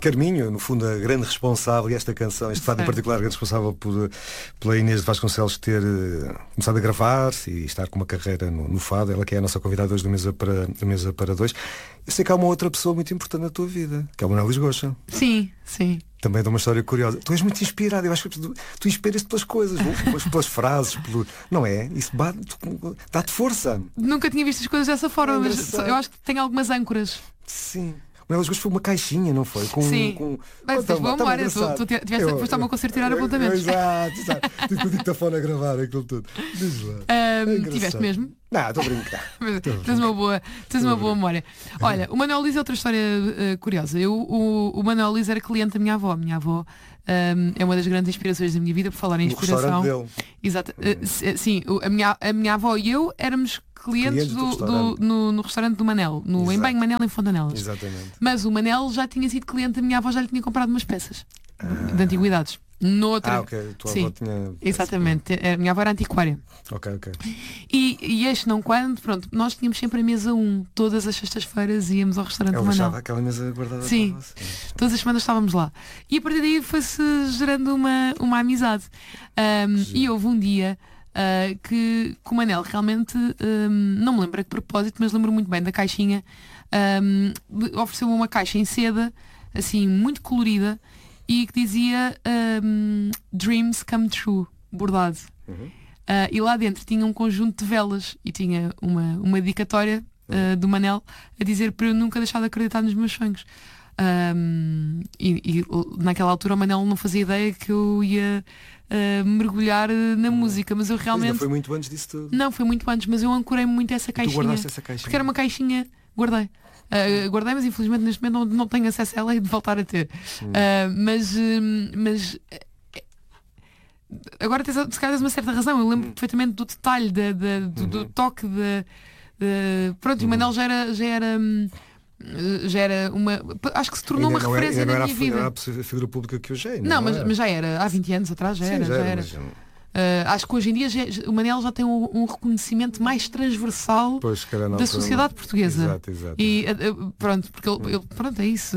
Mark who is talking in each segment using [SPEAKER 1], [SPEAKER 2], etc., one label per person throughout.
[SPEAKER 1] Carminho, no fundo, a grande responsável, e esta canção, este fado em particular, a grande responsável pela Inês de Vasconcelos ter começado a gravar e estar com uma carreira no fado. Ela que é a nossa convidada hoje do Mesa para Dois. Eu sei que há uma outra pessoa muito importante na tua vida, que é o Manuel Lisgocha.
[SPEAKER 2] Sim, sim.
[SPEAKER 1] Também dá uma história curiosa. Tu és muito inspirado, eu acho que tu inspiras-te pelas coisas, pelas frases, não é? Isso dá-te força.
[SPEAKER 2] Nunca tinha visto as coisas dessa forma, mas eu acho que tem algumas âncoras.
[SPEAKER 1] Sim. O Manuel Lisgocha foi uma caixinha, não foi?
[SPEAKER 2] Sim. Mas tens boa memória, tu tiveste a concerto tirar apontamentos.
[SPEAKER 1] Exato. Tive o dictafone a gravar aquilo tudo. Diz lá.
[SPEAKER 2] Tiveste mesmo?
[SPEAKER 1] Não, estou a brincar.
[SPEAKER 2] Tens uma boa memória. Olha, o Manuel Liz é outra história curiosa. O Manuel Liz era cliente da minha avó. A minha avó é uma das grandes inspirações da minha vida, por falar em inspiração.
[SPEAKER 1] Dele.
[SPEAKER 2] Exato. Sim, a minha avó e eu éramos clientes no restaurante do Manel, em Banho Manel, em Fontanelas.
[SPEAKER 1] Exatamente.
[SPEAKER 2] Mas o Manel já tinha sido cliente da minha avó, já lhe tinha comprado umas peças de antiguidades.
[SPEAKER 1] Ok. Tua avó tinha...
[SPEAKER 2] Exatamente. A minha avó era antiquária.
[SPEAKER 1] Ok.
[SPEAKER 2] E este não quando, pronto, nós tínhamos sempre a mesa 1. Todas as sextas-feiras íamos ao restaurante do Manel.
[SPEAKER 1] Ela deixava aquela mesa guardada.
[SPEAKER 2] Sim. Todas as semanas estávamos lá. E a partir daí foi-se gerando uma amizade. E houve um dia que o Manel realmente, não me lembro a que propósito, mas lembro muito bem da caixinha. Ofereceu-me uma caixa em seda, assim, muito colorida, e que dizia Dreams Come True, bordado. E lá dentro tinha um conjunto de velas e tinha uma dedicatória do Manel a dizer para eu nunca deixar de acreditar nos meus sonhos. E naquela altura o Manel não fazia ideia que eu ia mergulhar na música, mas eu realmente...
[SPEAKER 1] Não foi muito antes disso tudo?
[SPEAKER 2] Não, foi muito antes, mas eu ancorei muito essa caixinha.
[SPEAKER 1] Tu guardaste essa caixinha?
[SPEAKER 2] Porque era uma caixinha, guardei, mas infelizmente neste momento não tenho acesso a ela e de voltar a ter. Mas agora se calhar tens uma certa razão. Eu lembro perfeitamente do detalhe do toque pronto, o Manel já era uma... Acho que se tornou uma referência na minha vida.
[SPEAKER 1] Não era a figura pública que hoje é.
[SPEAKER 2] Não, mas já era. Há 20 anos atrás já era. Acho que hoje em dia o Manel já tem um reconhecimento mais transversal da sociedade portuguesa.
[SPEAKER 1] Exato.
[SPEAKER 2] E pronto, porque ele pronto, é isso.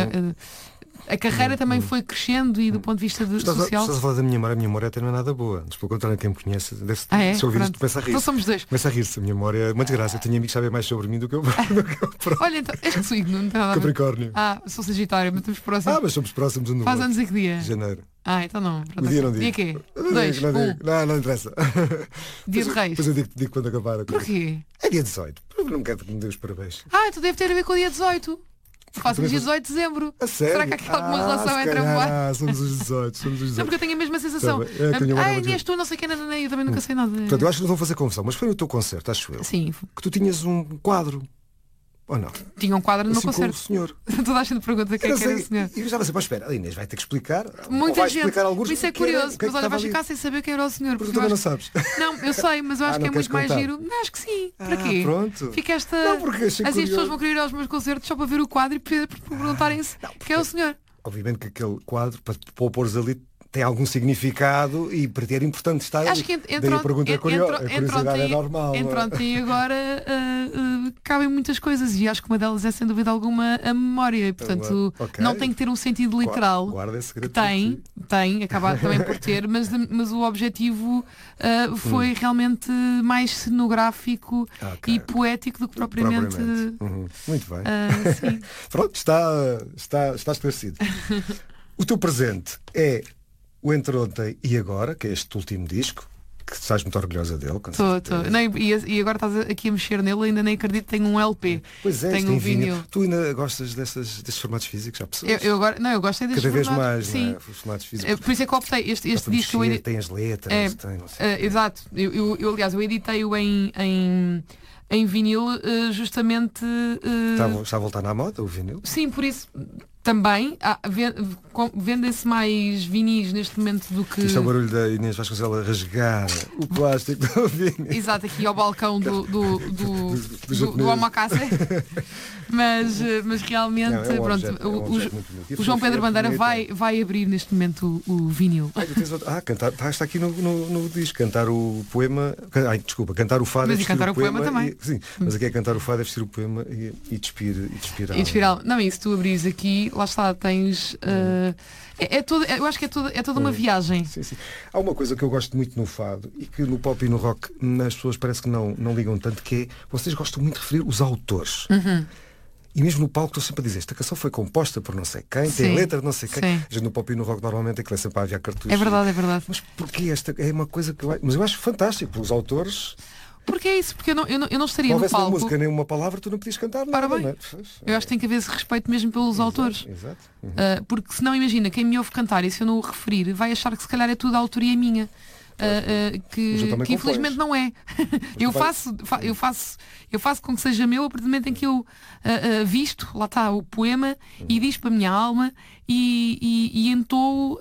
[SPEAKER 2] A carreira também foi crescendo e do ponto de vista social...
[SPEAKER 1] Estás a falar da minha memória até não é nada boa. Mas pelo contrário, quem me conhece se ouvir isto começa a rir.
[SPEAKER 2] Então somos dois.
[SPEAKER 1] Começa a rir-se, a minha memória é uma desgraça. Eu tenho amigos que sabem mais sobre mim do que eu próprio.
[SPEAKER 2] Olha, então, és que signo? Não tem nada a ver.
[SPEAKER 1] Capricórnio.
[SPEAKER 2] Sou Sagitário, mas estamos próximos.
[SPEAKER 1] Mas somos próximos um do outro.
[SPEAKER 2] Faz anos em que dia?
[SPEAKER 1] Janeiro.
[SPEAKER 2] Então não.
[SPEAKER 1] O dia não digo.
[SPEAKER 2] Dia quê?
[SPEAKER 1] Não interessa.
[SPEAKER 2] Dia de Reis.
[SPEAKER 1] Depois eu digo quando acabar a coisa.
[SPEAKER 2] Porquê?
[SPEAKER 1] É dia 18. Não me quero que me dê os parabéns.
[SPEAKER 2] Então deve ter a ver com o dia 18. Faço dia 18 de dezembro.
[SPEAKER 1] A sério?
[SPEAKER 2] Será que há alguma relação entre a voar?
[SPEAKER 1] Somos os 18.
[SPEAKER 2] Não, porque eu tenho a mesma sensação. Inês, tu não sei quem, eu também nunca sei nada.
[SPEAKER 1] Portanto, eu acho que não vou fazer confusão, mas foi no teu concerto, acho eu.
[SPEAKER 2] Sim.
[SPEAKER 1] Que tu tinhas um quadro. Ou não?
[SPEAKER 2] Tinha um quadro no meu
[SPEAKER 1] assim
[SPEAKER 2] concerto.
[SPEAKER 1] Com o senhor.
[SPEAKER 2] Toda a gente pergunta quem é que era o senhor.
[SPEAKER 1] E eu já pensei, espera, a Inês vai ter que explicar.
[SPEAKER 2] Muita gente.
[SPEAKER 1] Alguns
[SPEAKER 2] isso é curioso. Mas olha, vais ficar sem saber quem era o senhor.
[SPEAKER 1] Porque tu também não sabes.
[SPEAKER 2] Não, eu sei, mas eu acho que é muito mais giro. Não, acho que sim. Para quê?
[SPEAKER 1] Pronto.
[SPEAKER 2] Fica esta...
[SPEAKER 1] Não, porque achei
[SPEAKER 2] as
[SPEAKER 1] curioso.
[SPEAKER 2] pessoas vão querer ir aos meus concertos só para ver o quadro e perguntarem-se quem é o senhor.
[SPEAKER 1] Obviamente que aquele quadro, para o pôres ali, tem algum significado e para ti era importante estar ali.
[SPEAKER 2] Acho que
[SPEAKER 1] daí a pergunta é curiosa, a curiosidade é normal.
[SPEAKER 2] E agora cabem muitas coisas e acho que uma delas é sem dúvida alguma a memória. Portanto, não tem que ter um sentido literal.
[SPEAKER 1] Guarda esse segredo.
[SPEAKER 2] Tem, acaba também por ter, mas o objetivo foi realmente mais cenográfico e poético do que propriamente.
[SPEAKER 1] Muito bem.
[SPEAKER 2] Sim.
[SPEAKER 1] Pronto, está esclarecido. O teu presente é o Entre Ontem e Agora, que é este último disco, que estás muito orgulhosa dele.
[SPEAKER 2] Estou. E agora estás aqui a mexer nele, ainda nem acredito que tenho um LP.
[SPEAKER 1] Pois é,
[SPEAKER 2] tenho um vinil.
[SPEAKER 1] Tu ainda gostas destes formatos físicos? Já pessoas?
[SPEAKER 2] Eu gosto destes
[SPEAKER 1] cada vez
[SPEAKER 2] formatos.
[SPEAKER 1] mais,
[SPEAKER 2] sim.
[SPEAKER 1] Não é? Os formatos físicos.
[SPEAKER 2] Por isso é que optei este disco.
[SPEAKER 1] Tem as letras, tem, não sei.
[SPEAKER 2] Exato. Aliás, eu editei-o em vinil justamente...
[SPEAKER 1] Está a voltar na moda o vinil?
[SPEAKER 2] Sim, por isso... Também vendem-se mais vinis neste momento do que...
[SPEAKER 1] Isto é o barulho da Inês Vasconcelos a rasgar o plástico do vinil.
[SPEAKER 2] Exato, aqui ao balcão do Omakase. Mas realmente o João Pedro Bandeira vai abrir neste momento o vinil.
[SPEAKER 1] Está aqui no disco, cantar o poema. Cantar o fado.
[SPEAKER 2] Mas cantar o poema também.
[SPEAKER 1] Sim, mas aqui é cantar o fado, é vestir o poema e despir.
[SPEAKER 2] E despirá-lo. Não, e se tu abrires aqui, lá está, tens. Eu acho que é toda uma viagem.
[SPEAKER 1] Sim, sim. Há uma coisa que eu gosto muito no fado e que no pop e no rock as pessoas parece que não ligam tanto, que é, vocês gostam muito de referir os autores. E mesmo no palco estou sempre a dizer, esta canção foi composta por não sei quem, tem letra de não sei quem. A gente no pop e no rock normalmente é que sempre a aviar cartuchos.
[SPEAKER 2] É verdade, é verdade.
[SPEAKER 1] Mas porquê esta? É uma coisa que eu acho fantástico, os autores.
[SPEAKER 2] Porque é isso, porque eu não estaria
[SPEAKER 1] não
[SPEAKER 2] no palco.
[SPEAKER 1] Nem música, nem uma palavra, tu não podias cantar nada.
[SPEAKER 2] Bem,
[SPEAKER 1] não é?
[SPEAKER 2] Eu acho que tem que haver esse respeito mesmo pelos autores.
[SPEAKER 1] Exato.
[SPEAKER 2] Porque senão, imagina, quem me ouve cantar e se eu não o referir, vai achar que se calhar é tudo a autoria minha. Que infelizmente não é. Eu faço com que seja meu a partir do momento em que eu visto, lá está o poema, e diz para a minha alma e entoo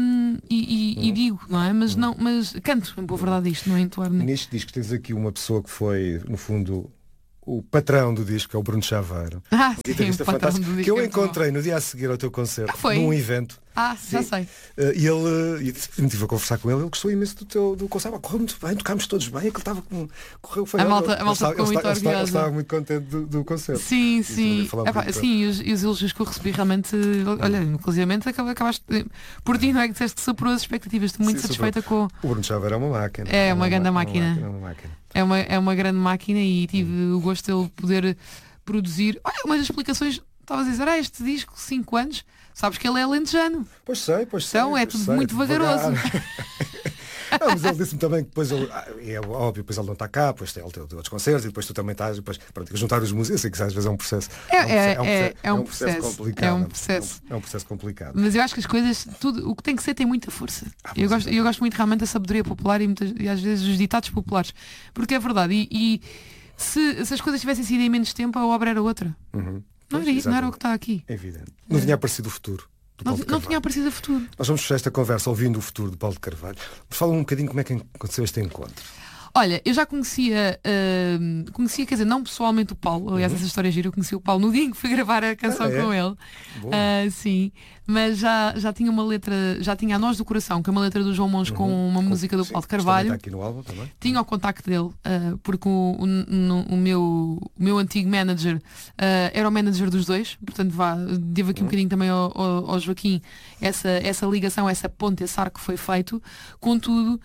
[SPEAKER 2] e digo, não é? Mas canto, em boa verdade, isto não é entoar nem.
[SPEAKER 1] Neste disco tens aqui uma pessoa que foi, no fundo, o patrão do disco, é o Bruno Chaveiro.
[SPEAKER 2] Sim, o patrão do disco,
[SPEAKER 1] que eu encontrei no dia a seguir ao teu concerto, num evento.
[SPEAKER 2] Já sei.
[SPEAKER 1] E ele estive a conversar com ele gostou imenso do concerto. Correu muito bem, tocámos todos bem, aquilo estava com. Correu, foi,
[SPEAKER 2] a malta ficou muito orgulhosa.
[SPEAKER 1] Ele estava muito contente do concerto.
[SPEAKER 2] Sim. Sim, e os elogios que eu recebi realmente, olha, inclusivamente acabaste por ti, não é que disseste que superou as expectativas. Estou muito satisfeita com.
[SPEAKER 1] O Bruno Chaveiro é uma máquina.
[SPEAKER 2] É uma grande máquina. É uma grande máquina e tive o gosto de ele poder produzir. Olha, uma das explicações, estavas a dizer, este disco, 5 anos, sabes que ele é alentejano.
[SPEAKER 1] Pois sei.
[SPEAKER 2] Então é tudo muito vagaroso.
[SPEAKER 1] Não, mas ele disse-me também que depois ele, é óbvio, depois ele não está cá, depois ele tem outros concertos e depois tu também estás, depois pronto, juntar os músicos, eu sei que às vezes é um processo. É um processo complicado. É um processo complicado.
[SPEAKER 2] Mas eu acho que as coisas, tudo o que tem que ser tem muita força. Eu gosto muito realmente da sabedoria popular e às vezes os ditados populares. Porque é verdade. E se as coisas tivessem sido em menos tempo, a obra era outra. Não era o que está aqui.
[SPEAKER 1] É evidente. Não tinha aparecido o futuro.
[SPEAKER 2] Não tinha aparecido a futuro.
[SPEAKER 1] Nós vamos fechar esta conversa ouvindo o futuro de Paulo de Carvalho. Fala um bocadinho como é que aconteceu este encontro.
[SPEAKER 2] Olha, eu já conhecia, quer dizer, não pessoalmente o Paulo, aliás, essa história é gira, eu conheci o Paulo no dia em que fui gravar a canção com ele. Sim, mas já tinha uma letra, já tinha A Nós do Coração, que é uma letra do João Monge com uma música do Paulo de Carvalho.
[SPEAKER 1] Está aqui no álbum também.
[SPEAKER 2] Tinha o contacto dele, porque o meu antigo manager era o manager dos dois, portanto devo aqui um bocadinho também ao Joaquim essa ligação, essa ponte, esse arco foi feito. Contudo,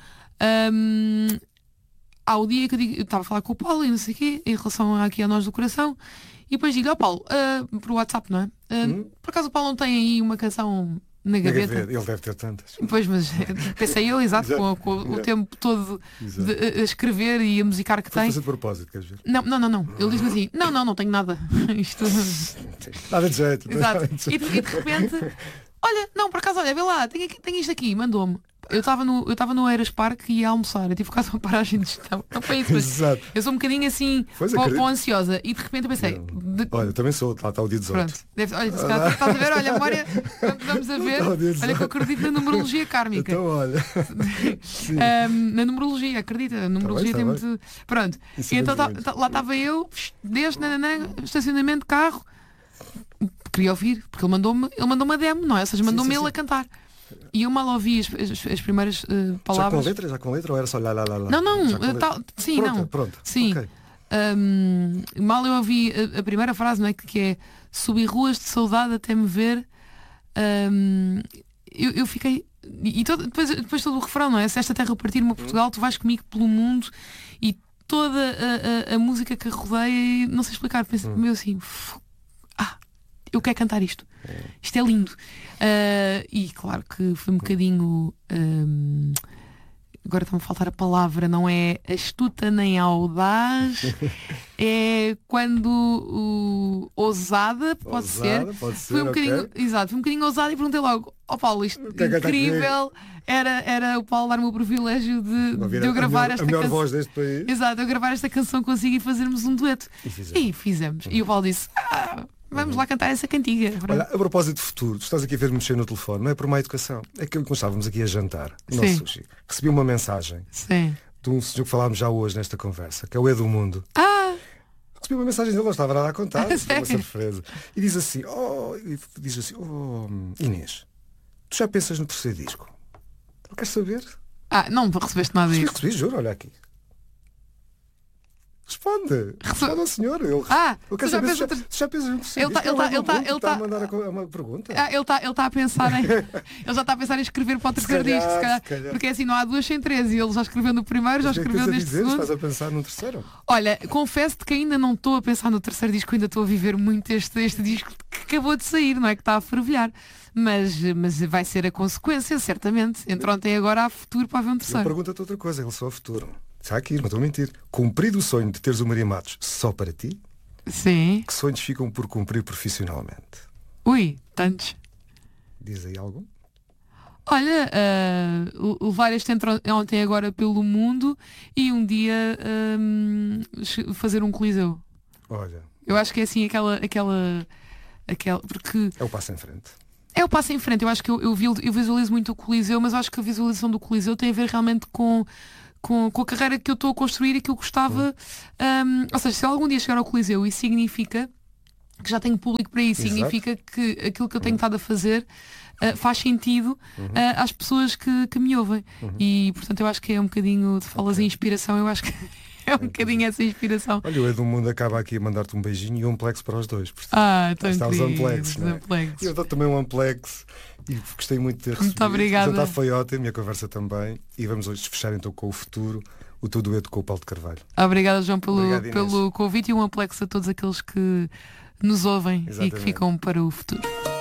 [SPEAKER 2] há o dia que eu estava a falar com o Paulo e não sei o quê, em relação aqui a Nós do Coração, e depois digo, Paulo, por WhatsApp, não é? Por acaso o Paulo não tem aí uma canção na gaveta?
[SPEAKER 1] Ele deve ter tantas.
[SPEAKER 2] Pois, mas pensei eu, exato, com o tempo todo a escrever e a musicar que tem.
[SPEAKER 1] Foi de propósito, queres ver?
[SPEAKER 2] Não. Ele diz-me assim, não tenho nada. Isto...
[SPEAKER 1] Nada de jeito.
[SPEAKER 2] Exato. E de repente, olha, não, por acaso, olha, vê lá, tem isto aqui, mandou-me. Eu estava no Eiras Parque e ia almoçar. Eu tive quase uma paragem de gestão. Não foi isso, mas eu sou um bocadinho assim, pouco ansiosa. E de repente eu pensei...
[SPEAKER 1] Olha, também sou, lá está o dia 18.
[SPEAKER 2] Pronto. Olha, estás a ver, olha, a memória, vamos a ver. Olha que eu acredito na numerologia kármica.
[SPEAKER 1] Então, olha.
[SPEAKER 2] Na numerologia, acredita. A numerologia tem muito... Pronto. E então lá estava eu, desde estacionamento de carro. Queria ouvir, porque ele mandou-me a demo, não é? Ou seja, mandou-me ele a cantar. E eu mal ouvi as primeiras palavras.
[SPEAKER 1] Já com letra ou era só lá?
[SPEAKER 2] Não, sim,
[SPEAKER 1] pronto,
[SPEAKER 2] não.
[SPEAKER 1] Pronto.
[SPEAKER 2] Sim.
[SPEAKER 1] Okay.
[SPEAKER 2] Mal eu ouvi a primeira frase, não é? Que é subi ruas de saudade até me ver. Eu fiquei. E depois todo o refrão, não é? Se esta terra partir-me a Portugal, tu vais comigo pelo mundo e toda a música que a rodeia, não sei explicar, pensei meu assim. Eu quero cantar isto. Isto é lindo. E claro que foi um bocadinho. Agora está-me a faltar a palavra, não é astuta nem audaz. É quando ousada, pode ser. Foi um bocadinho, exato, foi um bocadinho ousada e perguntei logo, Paulo, isto incrível. Era o Paulo dar-me o privilégio de eu gravar esta canção.
[SPEAKER 1] A melhor voz deste país.
[SPEAKER 2] Exato, eu gravar esta canção consigo e fazermos um dueto. E fizemos. E o Paulo disse, vamos lá cantar essa cantiga.
[SPEAKER 1] Olha, a propósito de futuro, tu estás aqui a ver-me mexer no telefone, não é por má educação. É que quando estávamos aqui a jantar, no nosso sushi, recebi uma mensagem de um senhor que falámos já hoje nesta conversa, que é o Edu Mundo. Recebi uma mensagem dele, não estava nada a contar, foi uma surpresa. E diz assim, Inês, tu já pensas no terceiro disco? Queres saber?
[SPEAKER 2] Não recebeste nada disso.
[SPEAKER 1] Recebi, juro, olha aqui. Responde ao senhor. Ele quer saber se já pensa no terceiro disco. Ele está a mandar uma pergunta.
[SPEAKER 2] Ele está a pensar em. Ele já está a pensar em escrever para o terceiro disco, se calhar. Porque assim não há 2 sem 3 e ele já escreveu no primeiro, já escreveu neste segundo.
[SPEAKER 1] Estás a pensar no terceiro?
[SPEAKER 2] Olha, confesso-te que ainda não estou a pensar no terceiro disco, ainda estou a viver muito este disco que acabou de sair, não é? Que está a fervilhar. Mas vai ser a consequência, certamente. Entre ontem e agora há futuro para haver um terceiro.
[SPEAKER 1] Eu pergunto-te outra coisa em relação ao futuro. Está aqui, não estou a mentir. Cumprido o sonho de teres o Maria Matos só para ti?
[SPEAKER 2] Sim.
[SPEAKER 1] Que sonhos ficam por cumprir profissionalmente?
[SPEAKER 2] Ui, tantos.
[SPEAKER 1] Diz aí algum?
[SPEAKER 2] Olha, levar este ontem agora pelo mundo e um dia fazer um coliseu.
[SPEAKER 1] Olha.
[SPEAKER 2] Eu acho que é assim aquela porque
[SPEAKER 1] é o passo em frente.
[SPEAKER 2] É o passo em frente. Eu acho que eu visualizo muito o Coliseu, mas acho que a visualização do Coliseu tem a ver realmente com a carreira que eu estou a construir e que eu gostava. Ou seja, se eu algum dia chegar ao Coliseu, isso significa que já tenho público para isso. Exato. Significa que aquilo que eu tenho estado a fazer faz sentido às pessoas que me ouvem. E portanto eu acho que é um bocadinho, de falas em inspiração, eu acho que é um bocadinho essa inspiração.
[SPEAKER 1] Olha, o Edmundo acaba aqui a mandar-te um beijinho e um amplex para os dois.
[SPEAKER 2] Tão
[SPEAKER 1] está os amplex,
[SPEAKER 2] não é?
[SPEAKER 1] Eu dou também um amplex e gostei muito de ter recebido.
[SPEAKER 2] Muito obrigada.
[SPEAKER 1] O jantar foi ótimo, a minha conversa também. E vamos hoje fechar então com o futuro, o teu dueto com o Paulo de Carvalho.
[SPEAKER 2] Obrigada, João, pelo convite e um amplex a todos aqueles que nos ouvem. Exatamente. E que ficam para o futuro.